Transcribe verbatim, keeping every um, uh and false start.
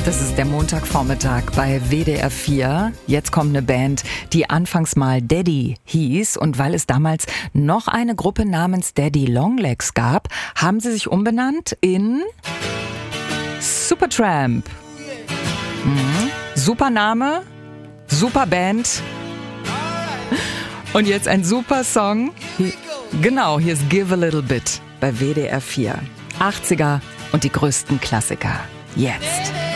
Das ist der Montagvormittag bei W D R vier. Jetzt kommt eine Band, die anfangs mal Daddy hieß. Und weil es damals noch eine Gruppe namens Daddy Longlegs gab, haben sie sich umbenannt in Supertramp. Mhm. Super Name, super Band. Und jetzt ein super Song. Genau, hier ist Give a Little Bit bei W D R vier. achtziger und die größten Klassiker. Jetzt.